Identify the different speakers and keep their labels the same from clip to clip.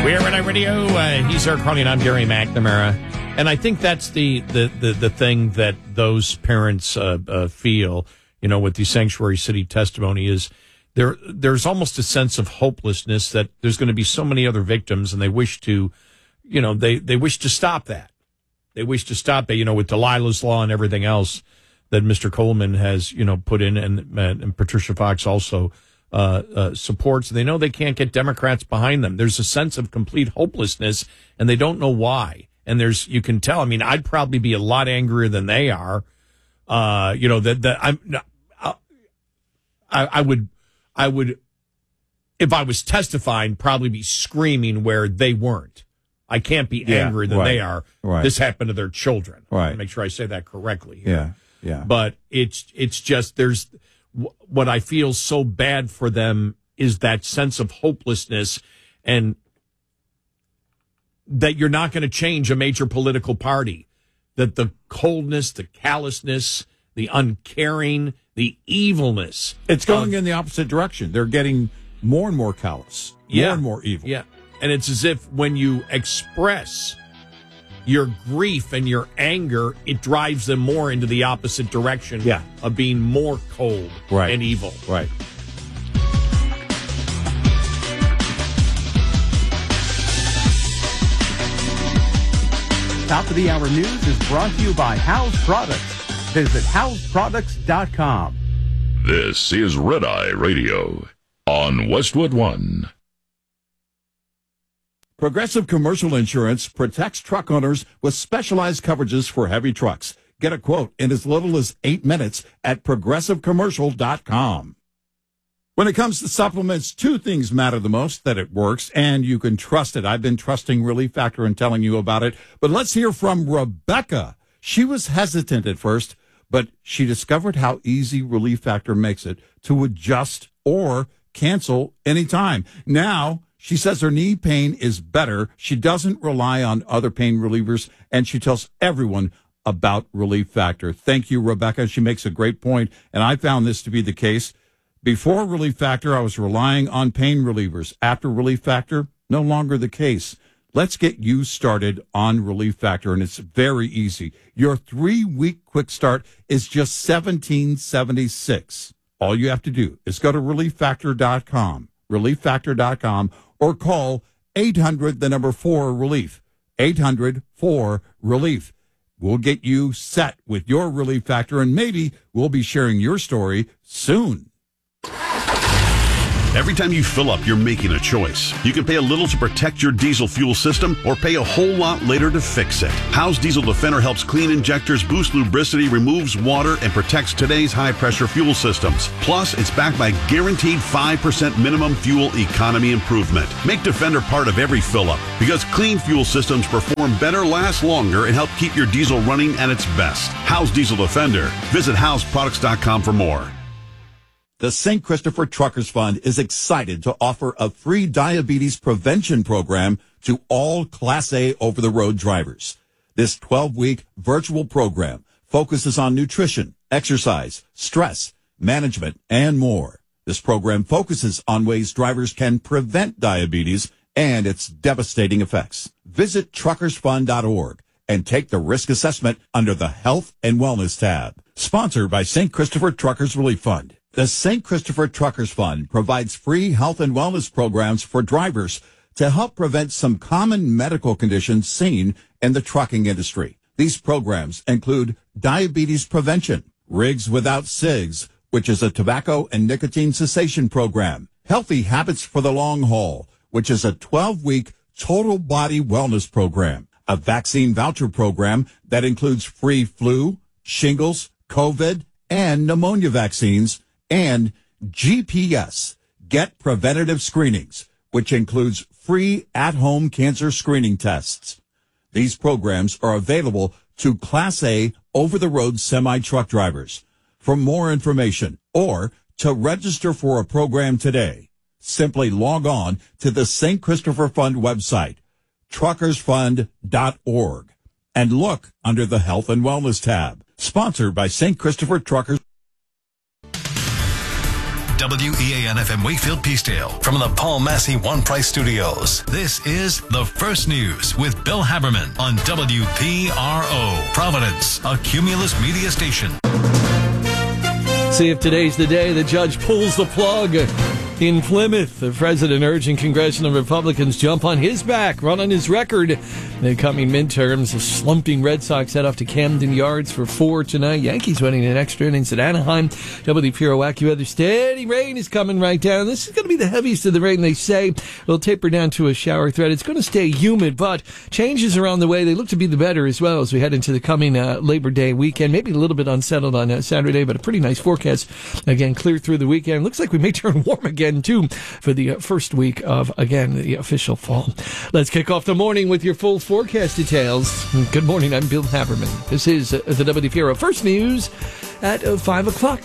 Speaker 1: We are Red Eye Radio. He's Eric Carney, and I'm Gary McNamara. And I think that's the thing that those parents feel, with the Sanctuary City testimony is there's almost a sense of hopelessness that there's going to be so many other victims, and they wish to, they wish to stop that. They wish to stop that, with Delilah's Law and everything else that Mr. Coleman has, put in, and Patricia Fox also supports. They know they can't get Democrats behind them. There's a sense of complete hopelessness, and they don't know why. And you can tell. I mean, I'd probably be a lot angrier than they are. I would, if I was testifying, probably be screaming where they weren't. I can't be angrier than they are.
Speaker 2: Right.
Speaker 1: This happened to their children.
Speaker 2: Right.
Speaker 1: Make sure I say that correctly here.
Speaker 2: Yeah.
Speaker 1: But it's just what I feel so bad for them is that sense of hopelessness, and that you're not going to change a major political party. That the coldness, the callousness, the uncaring, the evilness.
Speaker 2: It's going in the opposite direction. They're getting more and more callous, more and more evil.
Speaker 1: Yeah. And it's as if when you express your grief and your anger, it drives them more into the opposite direction of being more cold and evil.
Speaker 2: Right.
Speaker 3: Top of the Hour News is brought to you by House Products. Visit houseproducts.com.
Speaker 4: This is Red Eye Radio on Westwood One.
Speaker 2: Progressive Commercial Insurance protects truck owners with specialized coverages for heavy trucks. Get a quote in as little as 8 minutes at progressivecommercial.com. When it comes to supplements, two things matter the most: that it works and you can trust it. I've been trusting Relief Factor and telling you about it. But let's hear from Rebecca. She was hesitant at first, but she discovered how easy Relief Factor makes it to adjust or cancel anytime. Now, she says her knee pain is better. She doesn't rely on other pain relievers, and she tells everyone about Relief Factor. Thank you, Rebecca. She makes a great point, and I found this to be the case. Before Relief Factor, I was relying on pain relievers. After Relief Factor, no longer the case. Let's get you started on Relief Factor, and it's very easy. Your 3-week quick start is just $17.76. All you have to do is go to relieffactor.com, relieffactor.com, or call 800-4-RELIEF, 800-4-RELIEF. We'll get you set with your Relief Factor, and maybe we'll be sharing your story soon.
Speaker 5: Every time you fill up, you're making a choice. You can pay a little to protect your diesel fuel system or pay a whole lot later to fix it. Howe's Diesel Defender helps clean injectors, boost lubricity, removes water, and protects today's high-pressure fuel systems. Plus, it's backed by guaranteed 5% minimum fuel economy improvement. Make Defender part of every fill-up because clean fuel systems perform better, last longer, and help keep your diesel running at its best. Howe's Diesel Defender. Visit houseproducts.com for more.
Speaker 2: The St. Christopher Truckers Fund is excited to offer a free diabetes prevention program to all Class A over-the-road drivers. This 12-week virtual program focuses on nutrition, exercise, stress, management, and more. This program focuses on ways drivers can prevent diabetes and its devastating effects. Visit truckersfund.org and take the risk assessment under the Health and Wellness tab. Sponsored by St. Christopher Truckers Relief Fund. The St. Christopher Truckers Fund provides free health and wellness programs for drivers to help prevent some common medical conditions seen in the trucking industry. These programs include diabetes prevention, Rigs Without Cigs, which is a tobacco and nicotine cessation program, Healthy Habits for the Long Haul, which is a 12-week total body wellness program, a vaccine voucher program that includes free flu, shingles, COVID, and pneumonia vaccines, and GPS, Get Preventative Screenings, which includes free at-home cancer screening tests. These programs are available to Class A over-the-road semi-truck drivers. For more information or to register for a program today, simply log on to the St. Christopher Fund website, truckersfund.org, and look under the Health and Wellness tab. Sponsored by St. Christopher Truckers.
Speaker 6: WEAN-FM Wakefield Peacedale from the Paul Massey One Price Studios. This is The First News with Bill Haberman on WPRO. Providence, a Cumulus media station.
Speaker 1: See if today's the day the judge pulls the plug. In Plymouth, the president urging congressional Republicans jump on his back, run on his record. The coming midterms, the slumping Red Sox head off to Camden Yards for 4 tonight. Yankees winning in extra innings at Anaheim. WPRO AccuWeather, steady rain is coming right down. This is going to be the heaviest of the rain, they say. It'll taper down to a shower threat. It's going to stay humid, but changes around the way. They look to be the better as well as we head into the coming Labor Day weekend. Maybe a little bit unsettled on Saturday, but a pretty nice forecast. Again, clear through the weekend. Looks like we may turn warm again too for the first week of, again, the official fall. Let's kick off the morning with your full forecast details. Good morning, I'm Bill Haberman. This is the WPRO First News at 5 o'clock.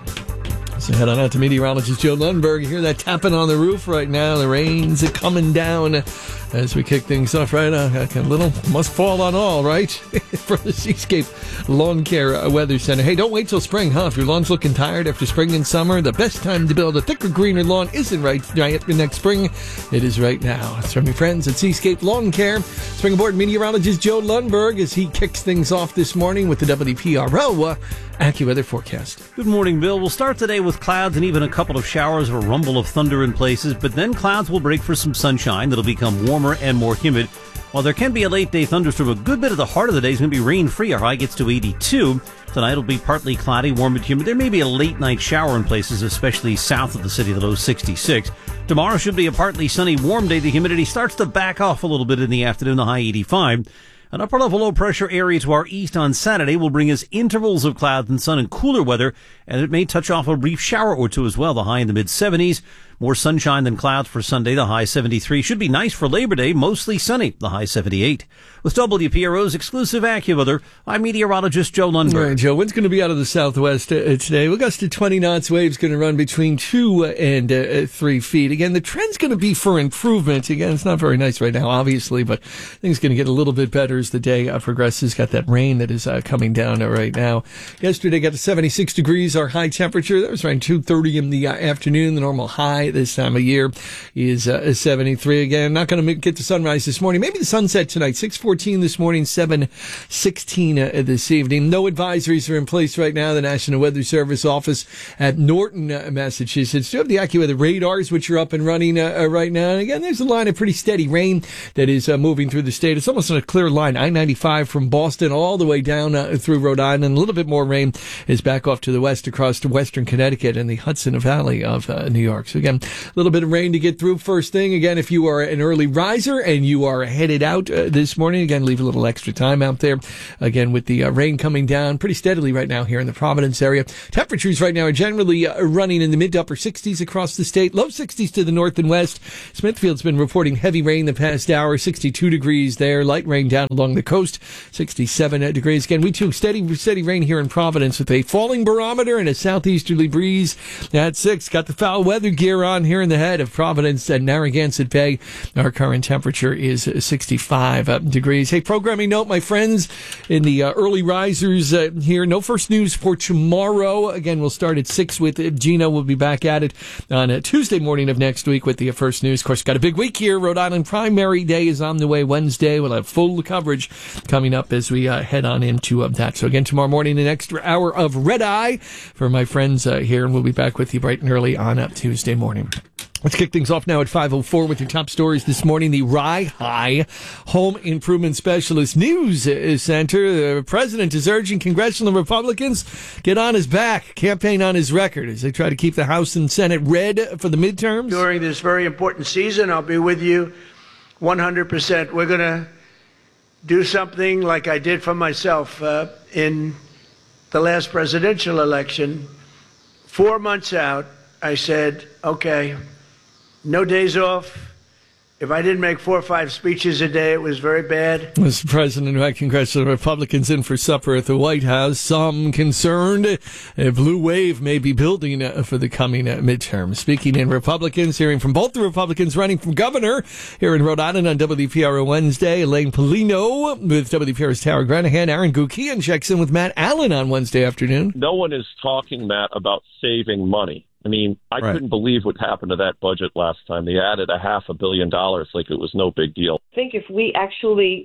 Speaker 1: So head on out to meteorologist Joe Lundberg. You hear that tapping on the roof right now. The rain's coming down as we kick things off right now. A little must fall on all, right? From the Seascape Lawn Care Weather Center. Hey, don't wait till spring, huh? If your lawn's looking tired after spring and summer, the best time to build a thicker, greener lawn isn't right next spring. It is right now. It's from your friends at Seascape Lawn Care. Spring aboard meteorologist Joe Lundberg as he kicks things off this morning with the WPRO AccuWeather forecast.
Speaker 7: Good morning, Bill. We'll start today with clouds and even a couple of showers or a rumble of thunder in places, but then clouds will break for some sunshine that'll become warmer and more humid. While there can be a late-day thunderstorm, a good bit of the heart of the day is going to be rain-free. Our high gets to 82. Tonight will be partly cloudy, warm and humid. There may be a late-night shower in places, especially south of the city, the low 66. Tomorrow should be a partly sunny, warm day. The humidity starts to back off a little bit in the afternoon, the high 85. An upper-level low-pressure area to our east on Saturday will bring us intervals of clouds and sun and cooler weather, and it may touch off a brief shower or two as well, the high in the mid-70s. More sunshine than clouds for Sunday, the high 73. Should be nice for Labor Day, mostly sunny, the high 78. With WPRO's exclusive AccuWeather, I'm meteorologist Joe Lundberg.
Speaker 1: All right, Joe, wind's going to be out of the southwest today. We'll gust to 20 knots. Waves going to run between 2 and 3 feet. Again, the trend's going to be for improvement. Again, it's not very nice right now, obviously, but things going to get a little bit better as the day progresses. Got that rain that is coming down right now. Yesterday got to 76 degrees, our high temperature. That was around 2:30 in the afternoon. The normal high this time of year is 73. Again, not going to get to sunrise this morning. Maybe the sunset tonight, 6:14 this morning, 7:16 this evening. No advisories are in place right now. The National Weather Service office at Norton, Massachusetts. Do have the AccuWeather radars, which are up and running right now. And again, there's a line of pretty steady rain that is moving through the state. It's almost on a clear line. I-95 from Boston all the way down through Rhode Island. A little bit more rain is back off to the west across to western Connecticut and the Hudson Valley of New York. So again, a little bit of rain to get through first thing. Again, if you are an early riser and you are headed out this morning, again, leave a little extra time out there. Again, with the rain coming down pretty steadily right now here in the Providence area. Temperatures right now are generally running in the mid to upper 60s across the state. Low 60s to the north and west. Smithfield's been reporting heavy rain the past hour. 62 degrees there. Light rain down along the coast. 67 degrees. Again, we too steady rain here in Providence with a falling barometer and a southeasterly breeze at 6. Got the foul weather gear on here in the head of Providence and Narragansett Bay. Our current temperature is 65 degrees. Hey, programming note, my friends, in the early risers here. No first news for tomorrow. Again, we'll start at 6 with Gina. We'll be back at it on Tuesday morning of next week with the first news. Of course, got a big week here. Rhode Island Primary Day is on the way Wednesday. We'll have full coverage coming up as we head on into that. So again, tomorrow morning, an extra hour of Red Eye for my friends here, and we'll be back with you bright and early on Tuesday morning. Let's kick things off now at 5:04 with your top stories this morning. The Rye High Home Improvement Specialist News Center. The president is urging congressional Republicans get on his back, campaign on his record as they try to keep the House and Senate red for the midterms.
Speaker 8: During this very important season, I'll be with you 100%. We're going to do something like I did for myself in the last presidential election. 4 months out, I said, okay, no days off. If I didn't make 4 or 5 speeches a day, it was very bad.
Speaker 1: Mr. President, who had congressional Republicans in for supper at the White House, some concerned a blue wave may be building for the coming midterm. Speaking in Republicans, hearing from both the Republicans running for governor here in Rhode Island on WPRO Wednesday, Elaine Polino with WPRO's Tara Granahan, Aaron Gukian checks in with Matt Allen on Wednesday afternoon.
Speaker 9: No one is talking, Matt, about saving money. I mean, I couldn't believe what happened to that budget last time. They added $500 million like it was no big deal.
Speaker 10: I think if we actually,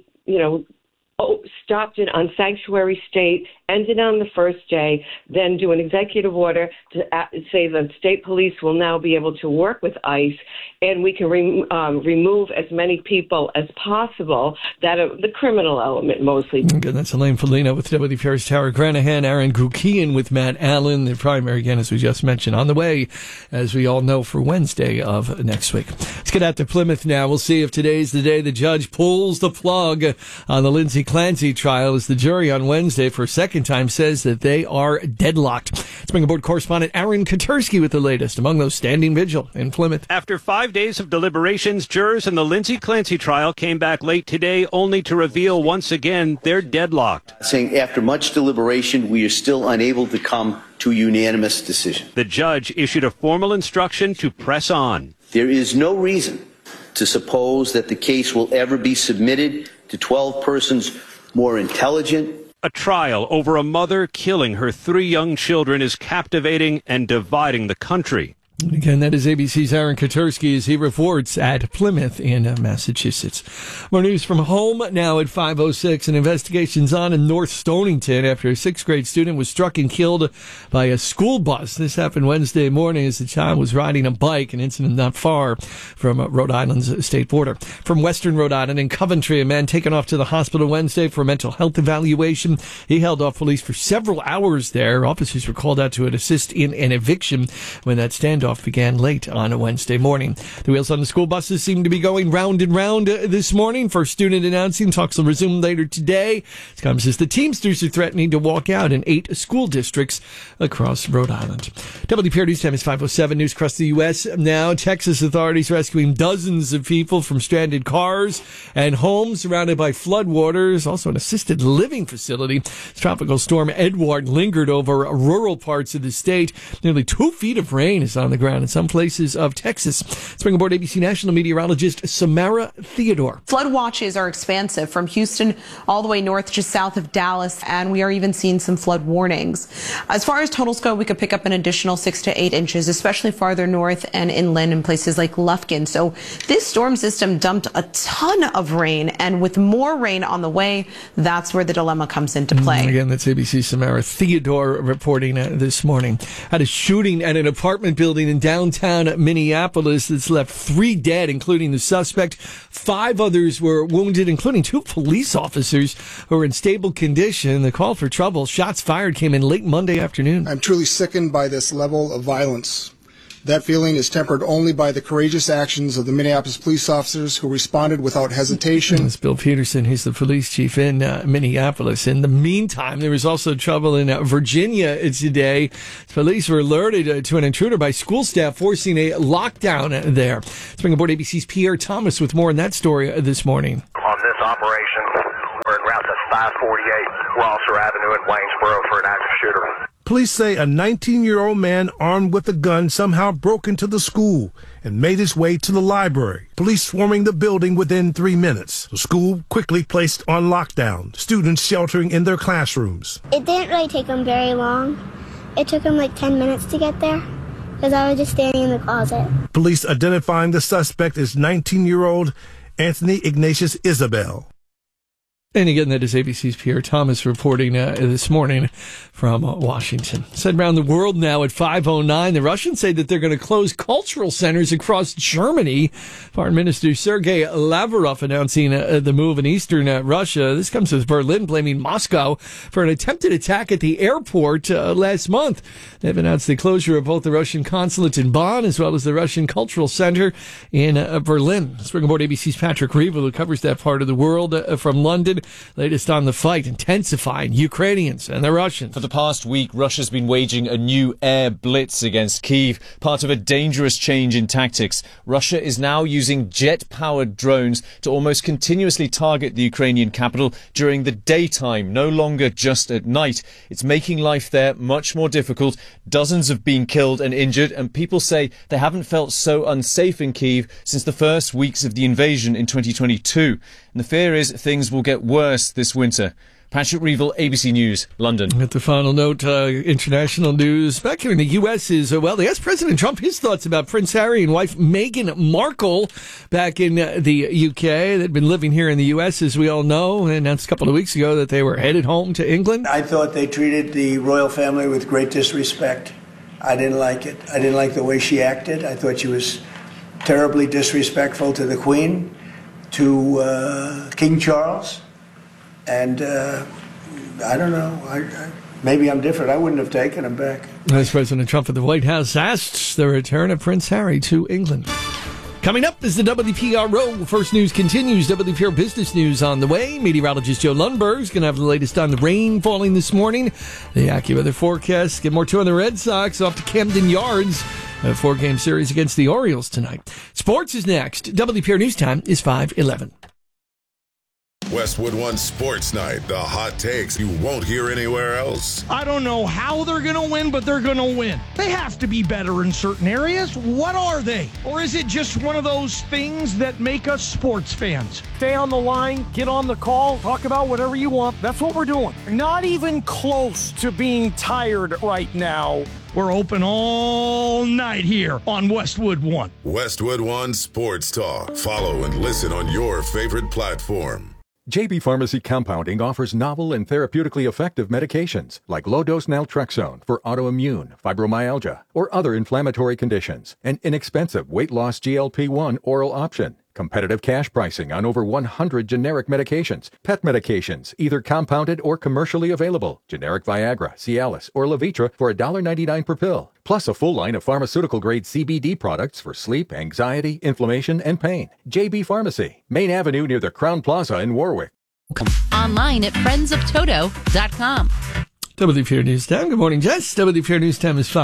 Speaker 10: stopped it on sanctuary state, ended on the first day, then do an executive order to say the state police will now be able to work with ICE, and we can remove as many people as possible, that are the criminal element mostly.
Speaker 11: Good, that's Elaine Felina with WPR's Tara Granahan, Aaron Gukian with Matt Allen. The primary, again, as we just mentioned, on the way, as we all know, for Wednesday of next week. Let's get out to Plymouth now. We'll see if today's the day the judge pulls the plug on the Lindsay Clancy trial, as the jury on Wednesday for a second time says that they are deadlocked. Let's bring aboard correspondent Aaron Katersky with the latest among those standing vigil in Plymouth.
Speaker 12: After 5 days of deliberations, jurors in the Lindsay Clancy trial came back late today only to reveal once again they're deadlocked.
Speaker 13: Saying after much deliberation, we are still unable to come to a unanimous decision.
Speaker 12: The judge issued a formal instruction to press on.
Speaker 13: There is no reason to suppose that the case will ever be submitted to 12 persons more intelligent.
Speaker 12: A trial over a mother killing her 3 young children is captivating and dividing the country.
Speaker 11: And again, that is ABC's Aaron Katersky as he reports at Plymouth in Massachusetts. More news from home now at 5:06. An investigation's on in North Stonington after a 6th grade student was struck and killed by a school bus. This happened Wednesday morning as the child was riding a bike, an incident not far from Rhode Island's state border. From Western Rhode Island in Coventry, a man taken off to the hospital Wednesday for a mental health evaluation. He held off police for several hours there. Officers were called out to assist in an eviction when that standoff began late on a Wednesday morning. The wheels on the school buses seem to be going round and round this morning. First student announcing talks will resume later today. It comes as the Teamsters are threatening to walk out in 8 school districts across Rhode Island. WPR News Time is 5:07. News across the U.S. now. Texas authorities rescuing dozens of people from stranded cars and homes surrounded by floodwaters. Also an assisted living facility. Tropical storm Edward lingered over rural parts of the state. Nearly 2 feet of rain is on the ground in some places of Texas. Let's bring aboard ABC national meteorologist Samara Theodore.
Speaker 14: Flood watches are expansive from Houston all the way north just south of Dallas, and we are even seeing some flood warnings. As far as totals go, we could pick up an additional 6 to 8 inches, especially farther north and inland in places like Lufkin. So this storm system dumped a ton of rain, and with more rain on the way, that's where the dilemma comes into play.
Speaker 11: Again, that's ABC's Samara Theodore reporting this morning. Had a shooting at an apartment building in downtown Minneapolis that's left 3 dead, including the suspect. 5 others were wounded, including 2 police officers who were in stable condition. The call for trouble, shots fired, came in late Monday afternoon.
Speaker 15: I'm truly sickened by this level of violence. That feeling is tempered only by the courageous actions of the Minneapolis police officers who responded without hesitation.
Speaker 11: It's Bill Peterson. He's the police chief in Minneapolis. In the meantime, there was also trouble in Virginia today. Police were alerted to an intruder by school staff forcing a lockdown there. Let's bring aboard ABC's Pierre Thomas with more on that story this morning.
Speaker 16: On this operation, we're en route to 548 Rosser Avenue in Waynesboro for an active shooter.
Speaker 17: Police say a 19-year-old man armed with a gun somehow broke into the school and made his way to the library. Police swarming the building within 3 minutes. The school quickly placed on lockdown, students sheltering in their classrooms.
Speaker 18: It didn't really take them very long. It took them like 10 minutes to get there because I was just standing in the closet.
Speaker 17: Police identifying the suspect as 19-year-old Anthony Ignatius Isabel.
Speaker 11: And again, that is ABC's Pierre Thomas reporting this morning from Washington. Said around the world now at 5:09, the Russians say that they're going to close cultural centers across Germany. Foreign Minister Sergei Lavrov announcing the move in eastern Russia. This comes with Berlin blaming Moscow for an attempted attack at the airport last month. They've announced the closure of both the Russian consulate in Bonn as well as the Russian Cultural Center in Berlin. Let's bring aboard ABC's Patrick Reevell, who covers that part of the world from London. Latest on the fight intensifying, Ukrainians and the Russians.
Speaker 19: For the past week, Russia's been waging a new air blitz against Kyiv, part of a dangerous change in tactics. Russia is now using jet-powered drones to almost continuously target the Ukrainian capital during the daytime, no longer just at night. It's making life there much more difficult. Dozens have been killed and injured, and people say they haven't felt so unsafe in Kyiv since the first weeks of the invasion in 2022. And the fear is things will get worse this winter. Patrick Reevell, ABC News, London.
Speaker 11: At the final note, international news. Back here in the U.S. is, they asked President Trump his thoughts about Prince Harry and wife Meghan Markle back in the U.K. They'd been living here in the U.S., as we all know, and announced a couple of weeks ago that they were headed home to England.
Speaker 8: I thought they treated the royal family with great disrespect. I didn't like it. I didn't like the way she acted. I thought she was terribly disrespectful to the Queen, to King Charles. And I don't know. Maybe I'm different. I wouldn't have taken him back.
Speaker 11: As President Trump at the White House asked the return of Prince Harry to England. Coming up is the WPRO First News continues. WPRO Business News on the way. Meteorologist Joe Lundberg is going to have the latest on the rain falling this morning. The AccuWeather forecast. Get more too on the Red Sox off to Camden Yards. A 4-game series against the Orioles tonight. Sports is next. WPRO News Time is 5:11.
Speaker 20: Westwood One Sports Night, the hot takes you won't hear anywhere else.
Speaker 21: I don't know how they're going to win, but they're going to win. They have to be better in certain areas. What are they? Or is it just one of those things that make us sports fans? Stay on the line, get on the call, talk about whatever you want. That's what we're doing. Not even close to being tired right now. We're open all night here on Westwood One.
Speaker 20: Westwood One Sports Talk. Follow and listen on your favorite platform.
Speaker 22: JB Pharmacy Compounding offers novel and therapeutically effective medications like low-dose naltrexone for autoimmune, fibromyalgia, or other inflammatory conditions, an inexpensive weight-loss GLP-1 oral option, competitive cash pricing on over 100 generic medications, pet medications, either compounded or commercially available, generic Viagra, Cialis, or Levitra for $1.99 per pill, plus a full line of pharmaceutical-grade CBD products for sleep, anxiety, inflammation, and pain. JB Pharmacy, Main Avenue near the Crown Plaza in Warwick.
Speaker 23: Online at friendsoftoto.com.
Speaker 11: WPRO News Time. Good morning, Jess. WPRO News Time is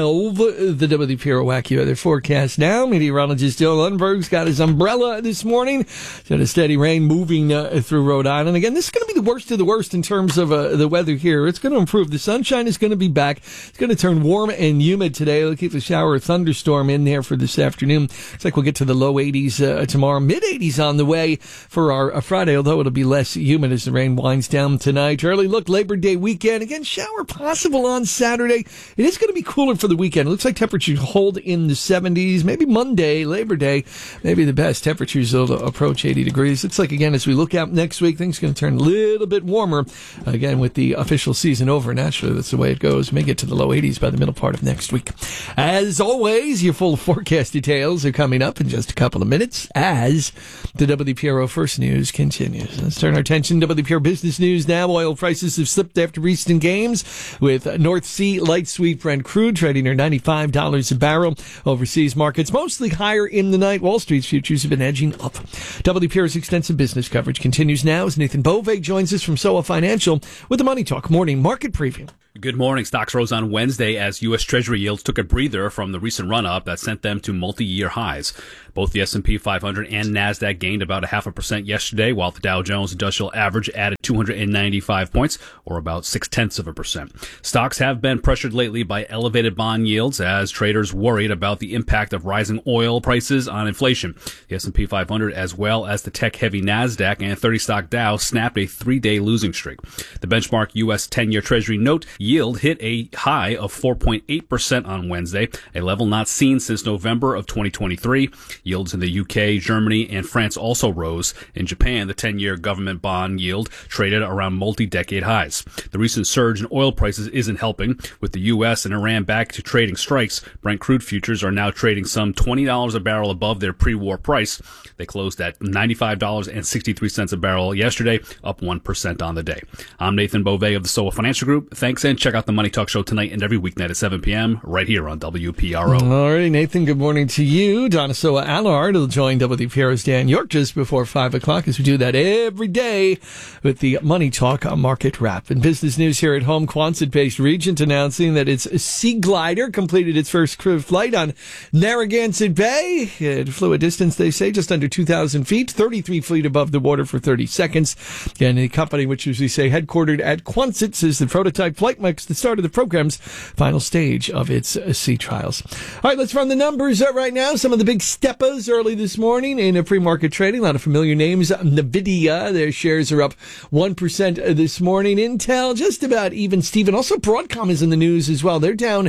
Speaker 11: 5:12. The WPRO AccuWeather forecast now. Meteorologist Joe Lundberg's got his umbrella this morning. Got a steady rain moving through Rhode Island. Again, this is going to be the worst of the worst in terms of the weather here. It's going to improve. The sunshine is going to be back. It's going to turn warm and humid today. We'll keep a shower or thunderstorm in there for this afternoon. Looks like we'll get to the low 80s tomorrow. Mid-80s on the way for our Friday, although it'll be less humid as the rain winds down tonight. Early look, Labor Day weekend. Again, shower possible on Saturday. It is going to be cooler for the weekend. It looks like temperatures hold in the 70s. Maybe Monday, Labor Day, maybe the best. Temperatures will approach 80 degrees. It's like, again, as we look out next week, things are going to turn a little bit warmer. Again, with the official season over, naturally, that's the way it goes. May get to the low 80s by the middle part of next week. As always, your full forecast details are coming up in just a couple of minutes as the WPRO First News continues. Let's turn our attention to WPRO Business News now. Oil prices have slipped after recent gains, with North Sea light sweet Brent crude trading near $95 a barrel. Overseas markets mostly higher in the night. Wall Street's futures have been edging up. WPRO's extensive business coverage continues now as Nathan Bove joins us from SOA Financial with the Money Talk Morning Market Preview.
Speaker 24: Good morning. Stocks rose on Wednesday as U.S. Treasury yields took a breather from the recent run-up that sent them to multi-year highs. Both the S&P 500 and NASDAQ gained about 0.5% yesterday, while the Dow Jones Industrial Average added 295 points, or about 0.6%. Stocks have been pressured lately by elevated bond yields as traders worried about the impact of rising oil prices on inflation. The S&P 500, as well as the tech-heavy NASDAQ and 30-stock Dow, snapped a 3-day losing streak. The benchmark U.S. 10-year Treasury note yield hit a high of 4.8% on Wednesday, a level not seen since November of 2023. Yields in the UK, Germany, and France also rose. In Japan, the 10-year government bond yield traded around multi-decade highs. The recent surge in oil prices isn't helping. With the U.S. and Iran back to trading strikes, Brent crude futures are now trading some $20 a barrel above their pre-war price. They closed at $95.63 a barrel yesterday, up 1% on the day. I'm Nathan Bove of the SOA Financial Group. Thanks, and check out the Money Talk Show tonight and every weeknight at 7 p.m. right here on WPRO.
Speaker 11: All right, Nathan, good morning to you. Donna Soa Allard will join WPRO's Dan York just before 5 o'clock as we do that every day with the Money Talk Market Wrap. In business news here at home, Quonset-based Regent announcing that its Sea Glider completed its first crew flight on Narragansett Bay. It flew a distance, they say, just under 2,000 feet, 33 feet above the water for 30 seconds. And the company, which as we say, headquartered at Quonset, says the prototype flight marks the start of the program's final stage of its sea trials. All right, let's run the numbers right now. Some of the big step Zappos early this morning in a pre-market trading. A lot of familiar names. NVIDIA, their shares are up 1% this morning. Intel, just about even, Steven. Also, Broadcom is in the news as well. They're down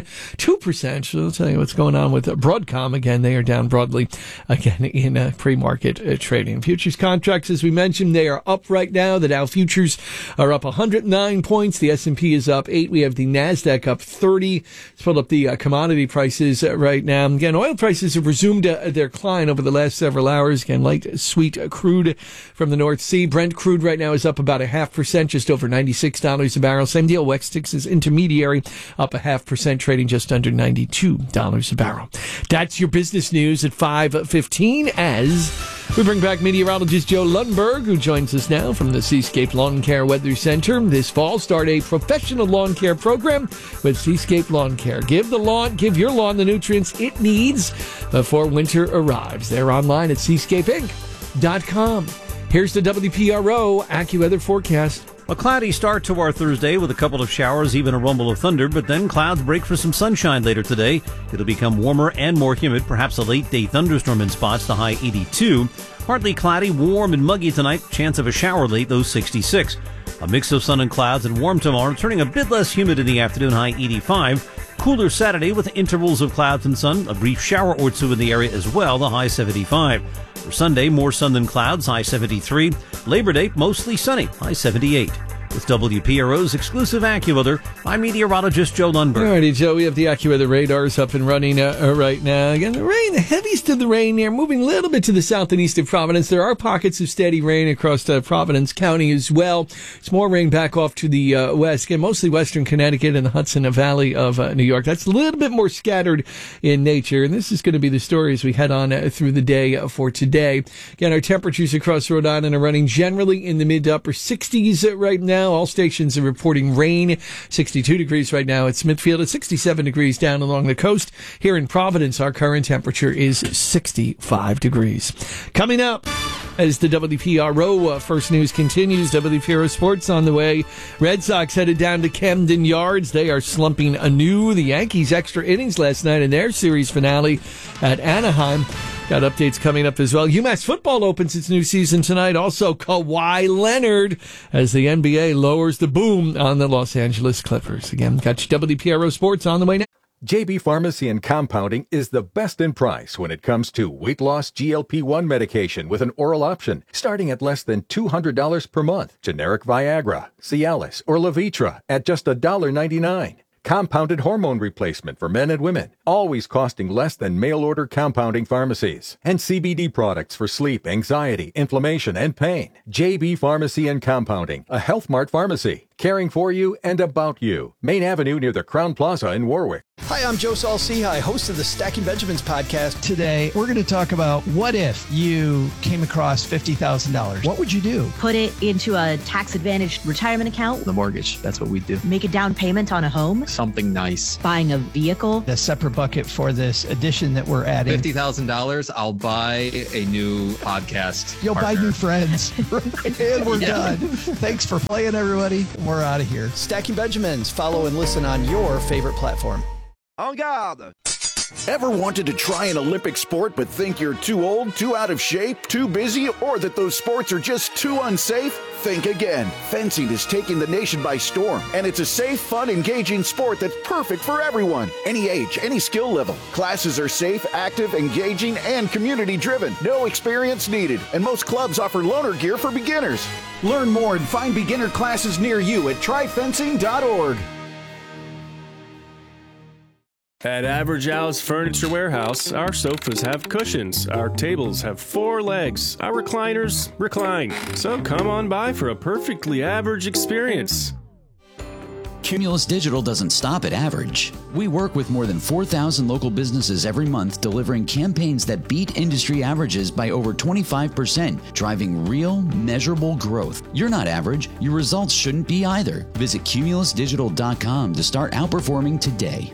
Speaker 11: 2%. So I'll tell you what's going on with Broadcom. Again, they are down broadly again in pre-market trading. Futures contracts, as we mentioned, they are up right now. The Dow futures are up 109 points. The S&P is up 8. We have the NASDAQ up 30. Let's pull up the commodity prices right now. Again, oil prices have resumed their climb over the last several hours. Again, light sweet crude from the North Sea. Brent crude right now is up about 0.5%, just over $96 a barrel. Same deal. West Texas Intermediary up 0.5%, trading just under $92 a barrel. That's your business news at 5:15 as we bring back meteorologist Joe Lundberg, who joins us now from the Seascape Lawn Care Weather Center. This fall, start a professional lawn care program with Seascape Lawn Care. Give your lawn the nutrients it needs before winter arrives. They're online at seascapeinc.com. Here's the WPRO AccuWeather forecast.
Speaker 7: A cloudy start to our Thursday with a couple of showers, even a rumble of thunder, but then clouds break for some sunshine later today. It'll become warmer and more humid, perhaps a late-day thunderstorm in spots, the high 82. Partly cloudy, warm and muggy tonight, chance of a shower late, low 66. A mix of sun and clouds and warm tomorrow, turning a bit less humid in the afternoon, high 85. Cooler Saturday with intervals of clouds and sun, a brief shower or two in the area as well, the high 75. For Sunday, more sun than clouds, high 73. Labor Day, mostly sunny, high 78. With WPRO's exclusive AccuWeather, I'm meteorologist Joe Lundberg.
Speaker 11: All righty, Joe, we have the AccuWeather radars up and running right now. Again, the rain, the heaviest of the rain there, moving a little bit to the south and east of Providence. There are pockets of steady rain across Providence County as well. It's more rain back off to the west, again, mostly western Connecticut and the Hudson Valley of New York. That's a little bit more scattered in nature, and this is going to be the story as we head on through the day for today. Again, our temperatures across Rhode Island are running generally in the mid to upper 60s right now. All stations are reporting rain. 62 degrees right now at Smithfield. It's 67 degrees down along the coast. Here in Providence, our current temperature is 65 degrees. Coming up, as the WPRO First News continues, WPRO Sports on the way. Red Sox headed down to Camden Yards. They are slumping anew. The Yankees extra innings last night in their series finale at Anaheim. Got updates coming up as well. UMass football opens its new season tonight. Also, Kawhi Leonard as the NBA lowers the boom on the Los Angeles Clippers. Again, got your WPRO Sports on the way now.
Speaker 22: JB Pharmacy and Compounding is the best in price when it comes to weight loss GLP-1 medication with an oral option, starting at less than $200 per month. Generic Viagra, Cialis, or Levitra at just $1.99. Compounded hormone replacement for men and women, always costing less than mail-order compounding pharmacies. And CBD products for sleep, anxiety, inflammation, and pain. JB Pharmacy and Compounding, a Health Mart pharmacy, caring for you and about you. Main Avenue near the Crown Plaza in Warwick.
Speaker 2: Hi, I'm Joe Saul-Sehy, host of the Stacking Benjamins podcast.
Speaker 21: Today, we're going to talk about what if you came across $50,000? What would you do?
Speaker 3: Put it into a tax-advantaged retirement account.
Speaker 4: The mortgage, that's what we do.
Speaker 3: Make a down payment on a home.
Speaker 4: Something nice.
Speaker 3: Buying a vehicle.
Speaker 21: A separate bucket for this addition that we're adding.
Speaker 4: $50,000, I'll buy a new podcast.
Speaker 21: You'll
Speaker 4: partner.
Speaker 21: buy new friends. And we're done. Thanks for playing, everybody. We're out of here.
Speaker 2: Stacking Benjamins. Follow and listen on your favorite platform.
Speaker 5: En garde! Ever wanted to try an Olympic sport but think you're too old, too out of shape, too busy, or that those sports are just too unsafe? Think again. Fencing is taking the nation by storm, and it's a safe, fun, engaging sport that's perfect for everyone. Any age, any skill level. Classes are safe, active, engaging, and community-driven. No experience needed, and most clubs offer loaner gear for beginners. Learn more and find beginner classes near you at tryfencing.org.
Speaker 25: At Average Al's Furniture Warehouse, our sofas have cushions, our tables have 4 legs, our recliners recline. So come on by for a perfectly average experience.
Speaker 26: Cumulus Digital doesn't stop at average. We work with more than 4,000 local businesses every month, delivering campaigns that beat industry averages by over 25%, driving real, measurable growth. You're not average. Your results shouldn't be either. Visit cumulusdigital.com to start outperforming today.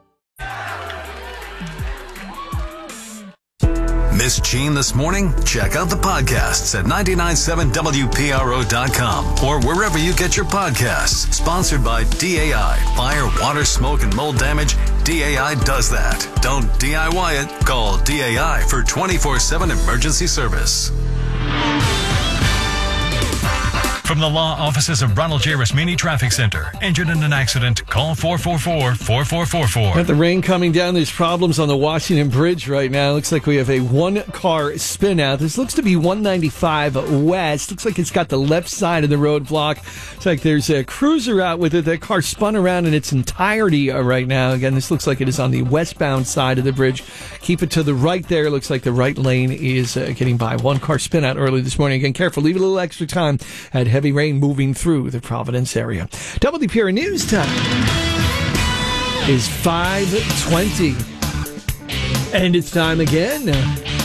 Speaker 6: Miss Gene this morning? Check out the podcasts at 997WPRO.com or wherever you get your podcasts. Sponsored by DAI, Fire, Water, Smoke, and Mold Damage DAI does that. Don't DIY it. Call DAI for 24/7 emergency service. From the law offices of Ronald J. Rasmini Traffic Center. Injured in an accident? Call 444-4444.
Speaker 11: Got the rain coming down. There's problems on the Washington Bridge right now. Looks like we have a one-car spin out. This looks to be 195 West. Looks like it's got the left side of the road blocked. It's like there's a cruiser out with it. That car spun around in its entirety right now. Again, this looks like it is on the westbound side of the bridge. Keep it to the right there. Looks like the right lane is getting by. One car spin out early this morning. Again, careful. Leave a little extra time at heavy rain moving through the Providence area. WPRO News Time is 5:20. And it's time again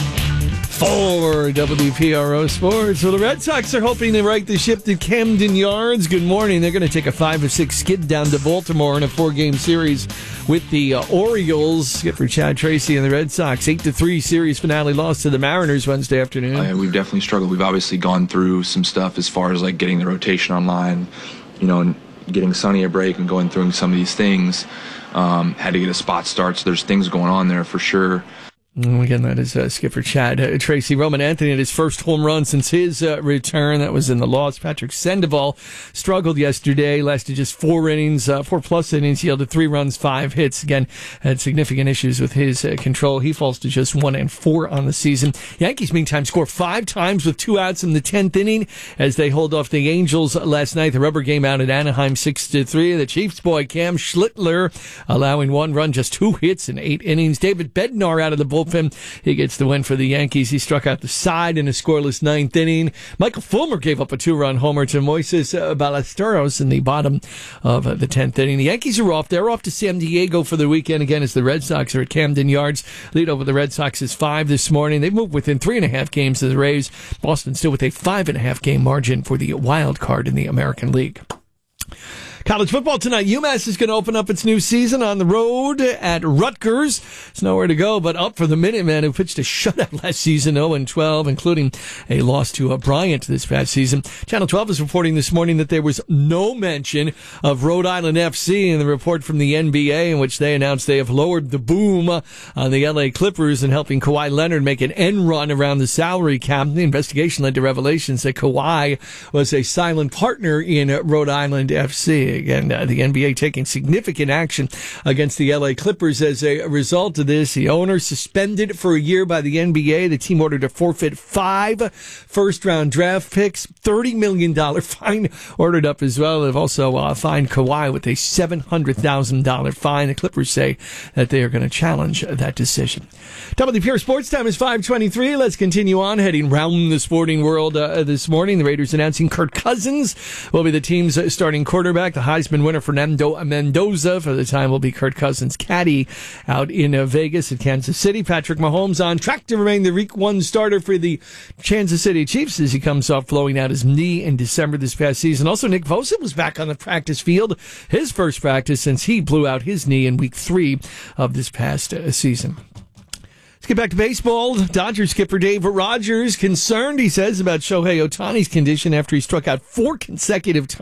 Speaker 11: for WPRO Sports. Well, the Red Sox are hoping to right the ship to Camden Yards. Good morning. They're going to take a 5-6 skid down to Baltimore in a 4-game series with the Orioles. Skipper Chad Tracy and the Red Sox 8-3 series finale loss to the Mariners Wednesday afternoon.
Speaker 1: We've definitely struggled. We've obviously gone through some stuff as far as like getting the rotation online, and getting Sonny a break and going through some of these things. Had to get a spot start, so there's things going on there for sure.
Speaker 11: Again, that is Skipper Chad Tracy. Roman Anthony had his first home run since his return. That was in the loss. Patrick Sandoval struggled yesterday, lasted just 4 innings, 4+ innings, yielded 3 runs, 5 hits. Again, had significant issues with his control. He falls to just 1-4 on the season. Yankees, meantime, score 5 times with 2 outs in the 10th inning as they hold off the Angels last night. The rubber game out at Anaheim 6-3. The Chiefs boy, Cam Schlittler, allowing 1 run, just 2 hits in 8 innings. David Bednar out of the bullpen. He gets the win for the Yankees. He struck out the side in a scoreless 9th inning. Michael Fulmer gave up a 2-run homer to Moises Ballesteros in the bottom of the 10th inning. The Yankees are off. They're off to San Diego for the weekend again as the Red Sox are at Camden Yards. Lead over the Red Sox is 5 this morning. They've moved within 3.5 games of the Rays. Boston still with a 5.5 game margin for the wild card in the American League. College football tonight. UMass is going to open up its new season on the road at Rutgers. It's nowhere to go but up for the Minutemen, who pitched a shutout last season, 0-12, including a loss to Bryant this past season. Channel 12 is reporting this morning that there was no mention of Rhode Island FC in the report from the NBA, in which they announced they have lowered the boom on the LA Clippers and helping Kawhi Leonard make an end run around the salary cap. The investigation led to revelations that Kawhi was a silent partner in Rhode Island FC. Again, the NBA taking significant action against the LA Clippers as a result of this. The owner suspended for a year by the NBA. The team ordered to forfeit 5 first-round draft picks, $30 million fine ordered up as well. They've also fined Kawhi with a $700,000 fine. The Clippers say that they are going to challenge that decision. WPR Sports Time is 5:23. Let's continue on, heading round the sporting world this morning. The Raiders announcing Kirk Cousins will be the team's starting quarterback. The Heisman winner Fernando Mendoza for the time will be Kirk Cousins' caddy out in Vegas at Kansas City. Patrick Mahomes on track to remain the Week 1 starter for the Kansas City Chiefs as he comes off blowing out his knee in December this past season. Also, Nick Bosa was back on the practice field, his first practice since he blew out his knee in Week 3 of this past season. Let's get back to baseball. Dodgers skipper Dave Rogers concerned, he says, about Shohei Ohtani's condition after he struck out 4 consecutive times